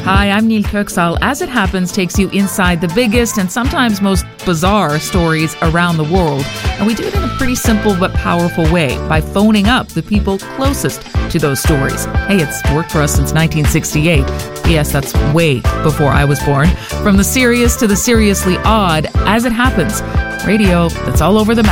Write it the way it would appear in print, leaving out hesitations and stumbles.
Hi, I'm Neil Kirksall. As It Happens takes you inside the biggest and sometimes most bizarre stories around the world. And we do it in a pretty simple but powerful way by phoning up the people closest to those stories. Hey, it's worked for us since 1968. Yes, that's way before I was born. From the serious to the seriously odd, As It Happens. Radio that's all over the map.